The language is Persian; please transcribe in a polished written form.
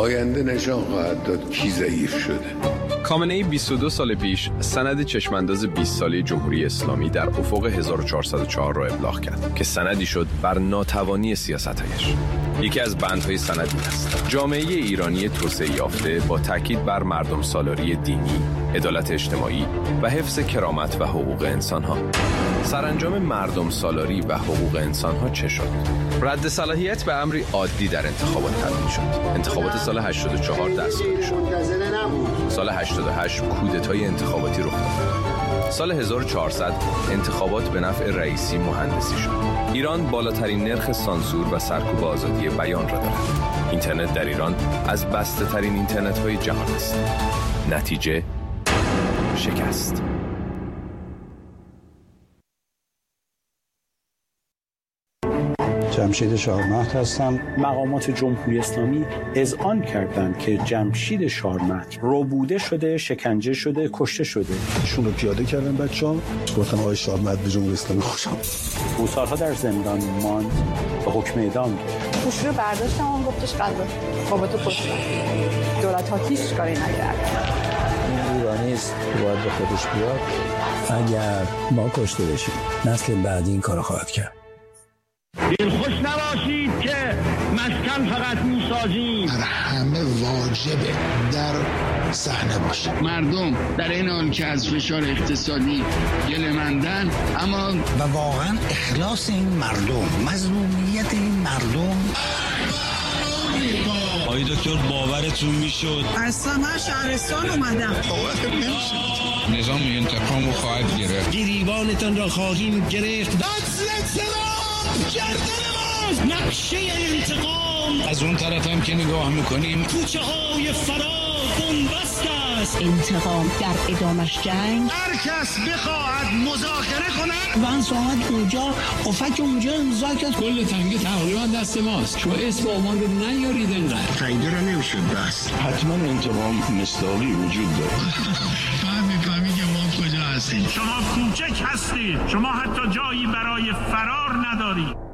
آینده نشان خواهد داد کی ضعیف شده. خامنه‌ای 22 سال پیش سند چشمانداز 20 ساله جمهوری اسلامی در افق 1404 را ابلاغ کرد که سندی شد بر ناتوانی سیاست‌هایش. یکی از بندهای سند این است: جامعه ایرانی توسعه یافته با تاکید بر مردم سالاری دینی، عدالت اجتماعی و حفظ کرامت و حقوق انسان‌ها. سرانجام مردم سالاری و حقوق انسان‌ها چه شد؟ رد صلاحیت به امری عادی در انتخابات تبدیل شد. انتخابات سال 84 دستگیری شد. سال 88 کودتای انتخاباتی رخ داد. سال 1400 انتخابات به نفع رئیسی مهندسی شد. ایران بالاترین نرخ سانسور و سرکوب آزادی بیان را دارد. اینترنت در ایران از بسته ترین اینترنت های جهان است. نتیجه شکست. جمشید شارمهد هستم. مقامات جمهوری اسلامی اذعان کردند که جمشید شارمهد ربوده شده، شکنجه شده، کشته شده. ایشون رو پیاده کردن بچه‌ها، گفتن آقای شارمهد به جمهوری اسلامی خوش آمد. او سالها در زندان ماند و حکم اعدام گرفت. گوشی رو برداشتم، اون گفتش قضا بابتو کشتن. دولت ها هیچ کاری نکردن. این ایرانی است که باید به خودش بیاد. اگر ما کشته بشیم نسل بعدی این کارو خواهد کرد. دلخوش نباشید که مسکن فقط میسازیم. همه واجبه در صحنه باشه. مردم در این حال که از فشار اقتصادی گله‌مندن، اما و واقعا اخلاص این مردم، مظلومیت این مردم. آقای دکتر باورتون میشد؟ از همه شهرستان اومدم. باورتون نمیشد. نظام انتقام رو خواهد گرفت. گریبانتان را خواهیم گرفت. گردن ماست نقشه انتقام. از اون طرف هم که نگاه میکنیم کوچه های فرار بنبست است. انتقام در ادامش جنگ. هر کس بخواهد مذاکره کند ونس آمد اونجا افک اونجا امضا کرد. کل تنگه تقریبا دست ماست. شما اسم آمان رو نیارید انقدر فایده رو نمیشد بس. حتما انتقام مصداقی وجود داره. فهمی که ما کجا هستیم. شما کوچک هستید. شما حتی جایی برای فرار ندارید.